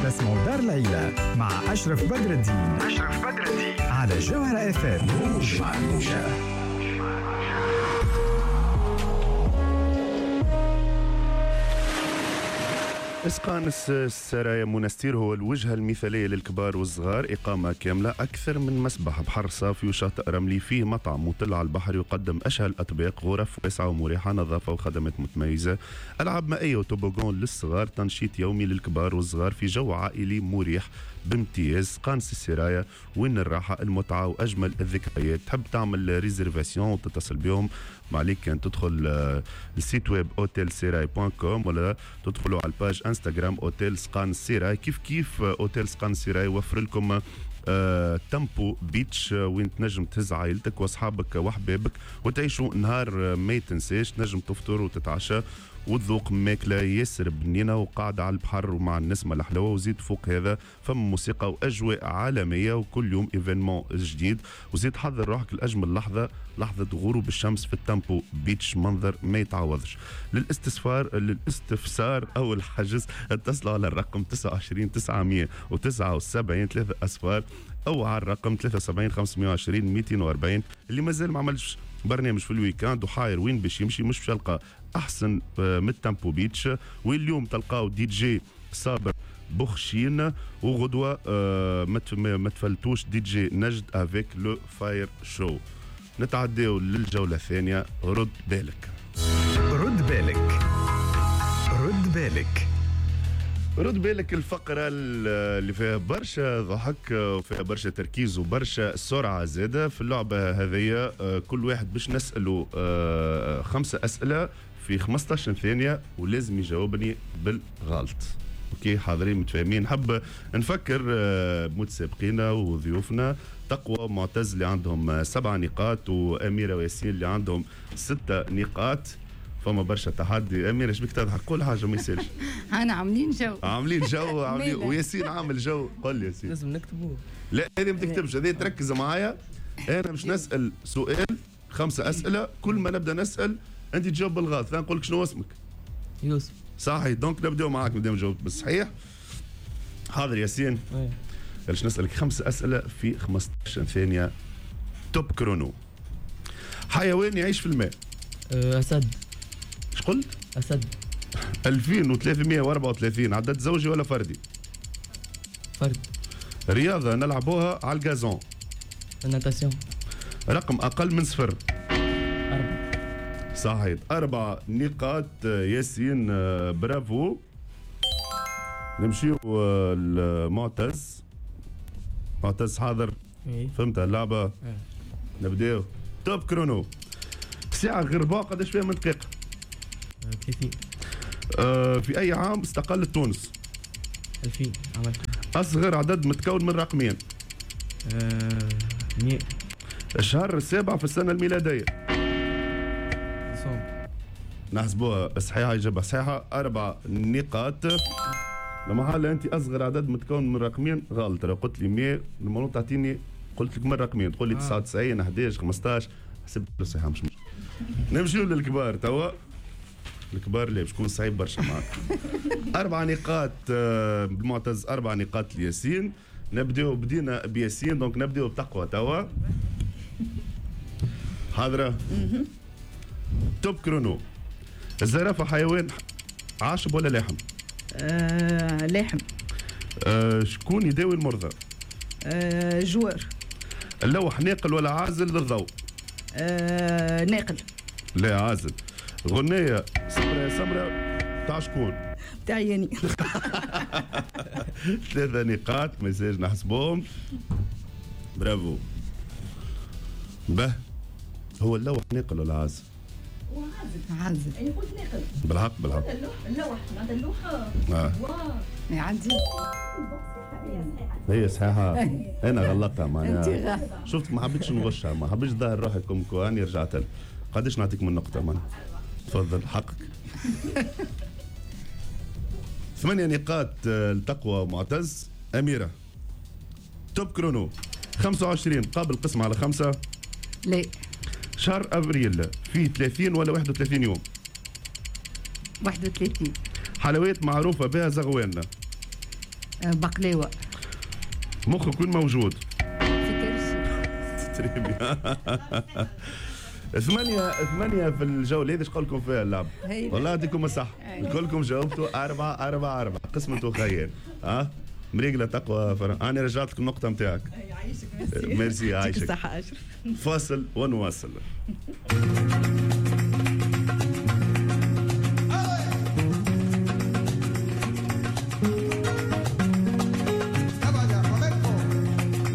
تسمعوا دار العيلة مع أشرف بدر الدين على جوهرة FM. موج مع الموجة. إسقانس السرايا منستير هو الوجهة المثالية للكبار والصغار، إقامة كاملة، أكثر من مسبح، بحر صافي وشاطئ رملي، فيه مطعم مطل على البحر يقدم أشهى الأطباق، غرف واسعة ومريحة، نظافة وخدمات متميزة، ألعاب مائية وتوبوغون للصغار، تنشيط يومي للكبار والصغار في جو عائلي مريح بامتياز. إسقانس السرايا وين الراحة، المتعة وأجمل الذكريات. تحب تعمل ريزرفاسيون وتتصل بهم، ما عليك كان تدخل السيت ويب hotelserai.com ولا تدخلوا على الباج انستغرام اوتيل سقان السراي. كيف اوتيل سقان السراي يوفر لكم تامبو بيتش وين تنجم تهز عائلتك واصحابك واحبابك وتعيشوا نهار ما يتنساش. تنجم تفطر وتتعشى وتذوق ماكله ياسر بنينه وقاعده على البحر ومع النسمه الحلوه، وزيد فوق هذا فم موسيقى واجواء عالميه وكل يوم ايفينمون جديد، وزيد حضر روحك لاجمل لحظه غروب الشمس في التامبو بيتش، منظر ما يتعوضش. للاستفسار او الحجز اتصلوا على الرقم 29 979 3 أصفار او على الرقم 73 520 240. اللي مازال ما عملش برنامج في الويكاند وحاير وين باش يمشي، مش باش يلقى احسن من التامبو بيتش. واليوم تلقاو دي جي صابر بوخشين، وغدوه ما تفلتوش دي جي نجد افيك لو فاير شو. نتعداو للجوله الثانيه. رد بالك الفقرة اللي فيها برشا ضحك وفيها برشا تركيز وبرشا سرعة زادة في اللعبة هذه. كل واحد باش نسأله 5 أسئلة في 15 ثانية ولازم يجاوبني بالغلط. اوكي حاضرين متفاهمين؟ حب نفكر متسابقينا وضيوفنا تقوى ومعتز اللي عندهم 7 نقاط وأميرة وياسين اللي عندهم 6 نقاط. فما برشا تحدي. أميرة ايش بك تضحك؟ قول حاجة ما يصيرش. أنا عاملين جو وياسين عامل جو. قل ياسين. لازم نكتبوه. لا هذه ما تكتبش، هذه تركز معايا. أنا مش نسأل سؤال 5 أسئلة، كل ما نبدأ نسأل أنت تجاوب بالغلط. ثاني نقول لك شنو اسمك؟ يوسف. صحيح، دونك نبدأ معاك نبدأ نجاوب بالصحيح. حاضر ياسين. باش نسألك 5 أسئلة في 15 ثانية. توب كرونو. حيوان يعيش في الماء. أسد. ايش قلت؟ أسد. 2334. عدد زوجي ولا فردي؟ فرد. رياضة نلعبوها على الجازون. الناتاسيون. رقم أقل من 0. 4. صحيح، 4 نقاط ياسين. برافو. نمشيو المعتز. معتز حاضر؟ فهمت اللعبة؟ نبداو. توب كرونو. ساعة غير ربع قداش فيها من دقيقة؟ 30. في أي عام استقلت تونس؟ 2000. أصغر عدد متكون من رقمين؟ 100. الشهر السابع في السنة الميلادية؟ ديسمبر. نحسبوها صحيحة، إجابة صحيحة. 4 نقاط. لما حال أنت أصغر عدد متكون من رقمين غلط. لو قلت لي 100 المفروض تعطيني، قلت لك من رقمين، تقول لي 99 11 15 حسبت له صحيحة. مش نمشيو للكبار توا. الكبار اللي باش يكون صعيب برشا معاك. 4 نقاط بالمعتز، 4 نقاط لياسين. بدينا بياسين، دونك نبداو بتقوى توا. حاضرة؟ توب كرونو. الزرافة حيوان عاشب ولا لاحم؟ لاحم. شكون يداوي المرضى؟ جوار. اللوح ناقل ولا عازل للضوء؟ ناقل. لا عازل. غنية صبرة يا صبرة تاع شكون؟ تاعي يعني. 3 نقاط مازال نحسبهم. برافو. به هو اللوح ناقل ولا عازل؟ هو عازل. أنا قلت ناقل. بالحق. اللوح معناتها اللوحة. ما يعدي. هي صحيحة. أنا غلطتها معناها. شفتك ما حبيتش نغشها، ما حبيتش ظاهر روحي كم كواني رجعت لك. قداش نعطيك من نقطة معناها؟ تفضل حقك. 8 نقاط لتقوى معتز. أميرة. توب كرونو. 25 قابل قسم على 5؟ لا. شهر أبريل فيه 30 ولا 31 يوم؟ 31. حلويات معروفة بها زغواننا. بقلاوه. مخك يكون موجود. في كرسي. تري بيان. 8 في الجولة هذه شقول لكم فيها اللعب؟ والله يعطيكم الصح. كلكم جاوبتوا 4 قسمة خير. مريقلة تقوى أنا رجعت لك النقطة نتاعك. يعيشك. ميرسي. يعيشك. الصحة أشرف. فاصل ونواصل.